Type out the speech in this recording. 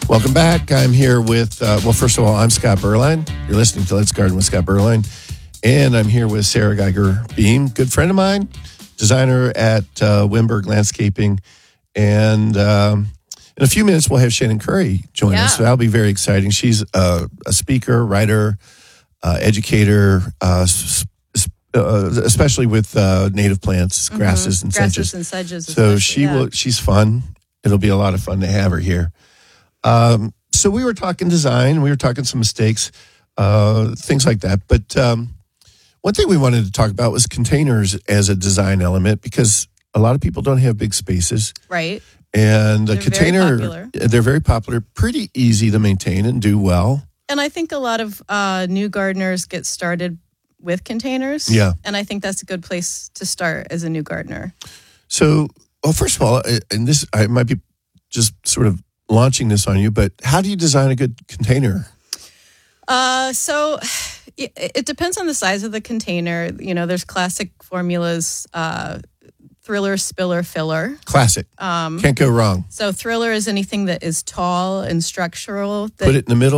Welcome back. I'm here with, first of all, I'm Scott Berline. You're listening to Let's Garden with Scott Berline. And I'm here with Sarah Geiger Beam, good friend of mine, designer at Wimberg Landscaping. And in a few minutes, we'll have Shannon Curry join us. So that'll be very exciting. She's a speaker, writer, educator, especially with native plants, grasses and sedges. Grasses and sedges. So she's fun. It'll be a lot of fun to have her here. So we were talking design, we were talking some mistakes, things like that. But one thing we wanted to talk about was containers as a design element, because a lot of people don't have big spaces. Right. And a container, they're very popular, pretty easy to maintain and do well. And I think a lot of new gardeners get started with containers. Yeah. And I think that's a good place to start as a new gardener. So, well, first of all, and this, I might be just sort of launching this on you, but how do you design a good container? So it depends on the size of the container. You know, there's classic formulas, Thriller, Spiller, Filler. Classic. Can't go wrong. So Thriller is anything that is tall and structural. Put it in the middle.